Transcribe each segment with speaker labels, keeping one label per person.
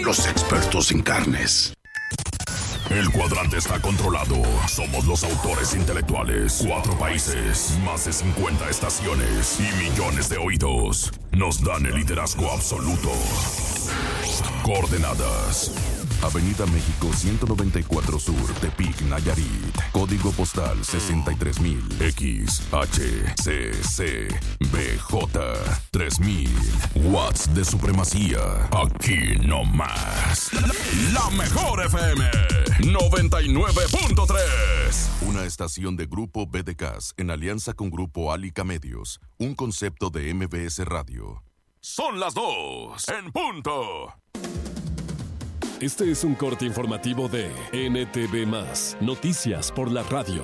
Speaker 1: los expertos en carnes.
Speaker 2: El cuadrante está controlado. Somos los autores intelectuales. 4 países, más de 50 estaciones y millones de oídos. Nos dan el liderazgo absoluto. Coordenadas: Avenida México 194 Sur, Tepic, Nayarit. Código postal 63000. XHCCBJ 3000. Watts de supremacía. Aquí no más. La mejor FM 99.3. Una estación de Grupo BDCAS en alianza con Grupo Álica Medios. Un concepto de MBS Radio. Son las 2 en punto.
Speaker 3: Este es un corte informativo de NTV+, Noticias por la Radio.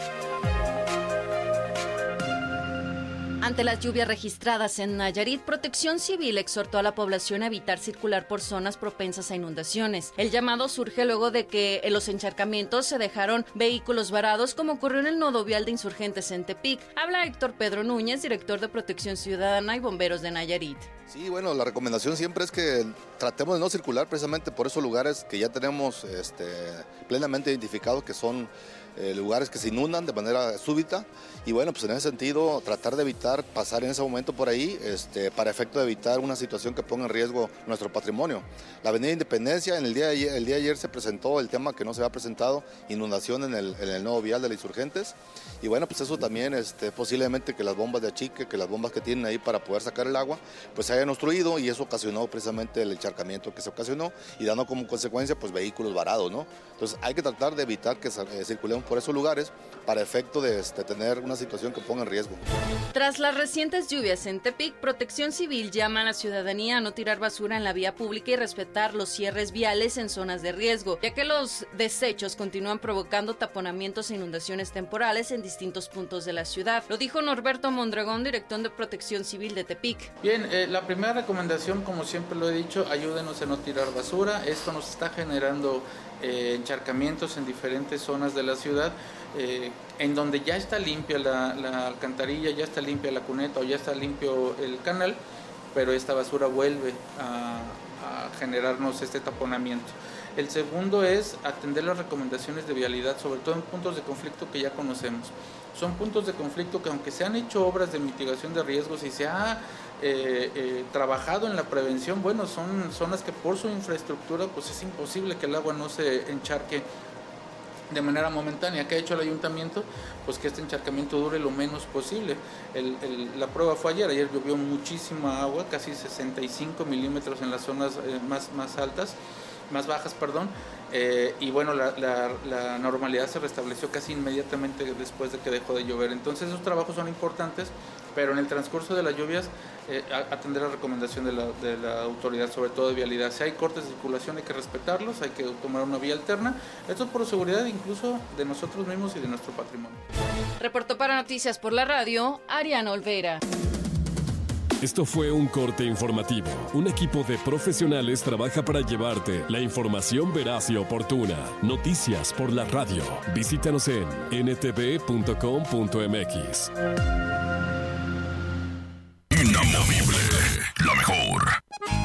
Speaker 4: Ante las lluvias registradas en Nayarit, Protección Civil exhortó a la población a evitar circular por zonas propensas a inundaciones. El llamado surge luego de que en los encharcamientos se dejaron vehículos varados, como ocurrió en el nodo vial de Insurgentes en Tepic. Habla Héctor Pedro Núñez, director de Protección Ciudadana y Bomberos de Nayarit.
Speaker 5: Sí, bueno, la recomendación siempre es que tratemos de no circular precisamente por esos lugares que ya tenemos plenamente identificados, que son lugares que se inundan de manera súbita, y bueno, pues en ese sentido tratar de evitar pasar en ese momento por ahí para efecto de evitar una situación que ponga en riesgo nuestro patrimonio. La Avenida Independencia, el día de ayer se presentó el tema que no se había presentado, inundación en el nodo vial de la Insurgentes, y bueno, pues eso también posiblemente que las bombas de achique, que las bombas que tienen ahí para poder sacar el agua, pues se hayan obstruido, y eso ocasionó precisamente el encharcamiento que se ocasionó, y dando como consecuencia pues vehículos varados, ¿no? Entonces hay que tratar de evitar que circulemos por esos lugares para efecto de tener una situación que ponga en riesgo.
Speaker 4: Tras las recientes lluvias en Tepic, Protección Civil llama a la ciudadanía a no tirar basura en la vía pública y respetar los cierres viales en zonas de riesgo, ya que los desechos continúan provocando taponamientos e inundaciones temporales en distintos puntos de la ciudad. Lo dijo Norberto Mondragón, director de Protección Civil de Tepic.
Speaker 6: Bien, la primera recomendación, como siempre lo he dicho, ayúdenos a no tirar basura. Esto nos está generando encharcamientos en diferentes zonas de la ciudad, en donde ya está limpia la alcantarilla, ya está limpia la cuneta o ya está limpio el canal, pero esta basura vuelve a generarnos este taponamiento. El segundo es atender las recomendaciones de vialidad, sobre todo en puntos de conflicto que ya conocemos. Son puntos de conflicto que, aunque se han hecho obras de mitigación de riesgos y se ha trabajado en la prevención, bueno, son zonas que por su infraestructura pues es imposible que el agua no se encharque de manera momentánea. ¿Qué ha hecho el ayuntamiento? Pues que este encharcamiento dure lo menos posible. La prueba fue ayer llovió muchísima agua, casi 65 milímetros en las zonas más bajas, y bueno, la normalidad se restableció casi inmediatamente después de que dejó de llover. Entonces esos trabajos son importantes, pero en el transcurso de las lluvias atender la recomendación de la autoridad, sobre todo de vialidad. Si hay cortes de circulación hay que respetarlos, hay que tomar una vía alterna, esto por seguridad incluso de nosotros mismos y de nuestro patrimonio.
Speaker 4: Reportó para Noticias por la Radio, Ariana Olvera.
Speaker 3: Esto fue un corte informativo. Un equipo de profesionales trabaja para llevarte la información veraz y oportuna. Noticias por la Radio. Visítanos en ntv.com.mx.